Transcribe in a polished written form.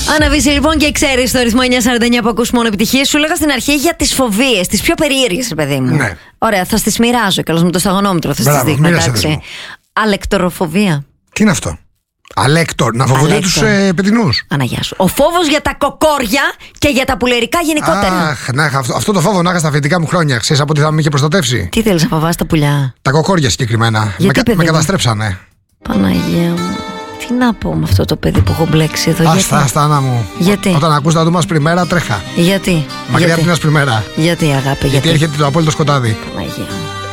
Αναβήσει λοιπόν και ξέρει στο ρυθμό 949 που ακούς μόνο επιτυχίες. Σου λέγα στην αρχή για τις φοβίες, τις πιο περίεργες, ρε παιδί μου. Ναι. Ωραία, θα στις μοιράζω καλώς με το σταγονόμετρο. Θα στις δείχνω, εντάξει. Αλεκτοροφοβία. Τι είναι αυτό? Αλέκτορ, να φοβούνται τους πετεινούς. Αναγιά σου. Ο φόβος για τα κοκόρια και για τα πουλερικά γενικότερα. Αχ, αυτό το φόβο να είχα στα φοιτητικά μου χρόνια. Ξέρεις από τι θα με είχε προστατεύσει? Τι θέλεις να φοβάσαι τα πουλιά? Τα κοκόρια συγκεκριμένα. Με καταστρέψανε. Παναγία μου. Τι να πω με αυτό το παιδί που έχω μπλέξει εδώ? Άστα, Άννα μου. Γιατί? Όταν ακούς τα δούμε άσπρη μέρα, τρέχα. Γιατί? Μακριά από την άσπρη μέρα. Γιατί, αγάπη? Γιατί έρχεται το απόλυτο σκοτάδι. Παναγία μου.